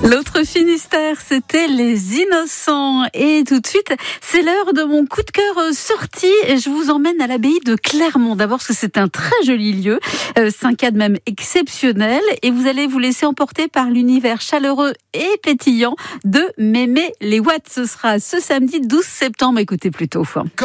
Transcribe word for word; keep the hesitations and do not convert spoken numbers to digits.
L'autre Finistère, c'était Les Innocents. Et tout de suite, c'est l'heure de mon coup de cœur sorti. Et je vous emmène à l'abbaye de Clermont. D'abord, parce que c'est un très joli lieu. Euh, cinq cadres même exceptionnel. Et vous allez vous laisser emporter par l'univers chaleureux et pétillant de Mémé les Watts. Ce sera ce samedi douze septembre. Écoutez plutôt.